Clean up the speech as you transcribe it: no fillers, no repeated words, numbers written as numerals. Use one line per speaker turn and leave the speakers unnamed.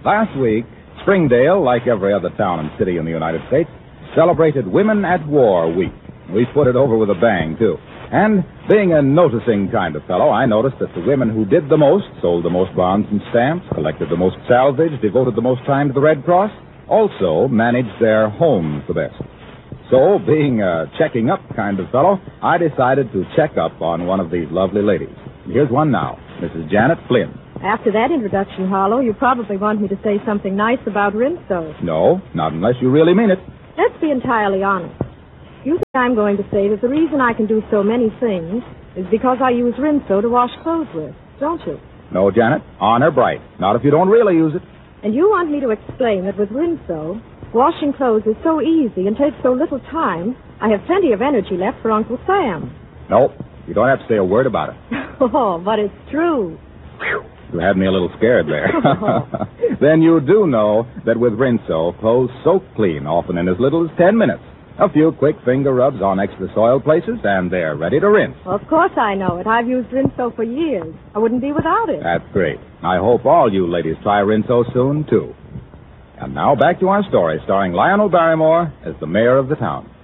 Last week, Springdale, like every other town and city in the United States, celebrated Women at War Week. We put it over with a bang, too. And being a noticing kind of fellow, I noticed that the women who did the most, sold the most bonds and stamps, collected the most salvage, devoted the most time to the Red Cross, also managed their homes the best. So, being a checking up kind of fellow, I decided to check up on one of these lovely ladies. Here's one now, Mrs. Janet Flynn.
After that introduction, Harlow, you probably want me to say something nice about Rinso.
No, not unless you really mean it.
Let's be entirely honest. You think I'm going to say that the reason I can do so many things is because I use Rinso to wash clothes with, don't you?
No, Janet, honor bright. Not if you don't really use it.
And you want me to explain that with Rinso, washing clothes is so easy and takes so little time, I have plenty of energy left for Uncle Sam.
No, you don't have to say a word about it.
Oh, but it's true.
Whew. You had me a little scared there. Then you do know that with Rinso, clothes soak clean, often in as little as 10 minutes. A few quick finger rubs on extra soiled places, and they're ready to rinse.
Well, of course I know it. I've used Rinso for years. I wouldn't be without it.
That's great. I hope all you ladies try Rinso soon, too. And now back to our story, starring Lionel Barrymore as the mayor of the town.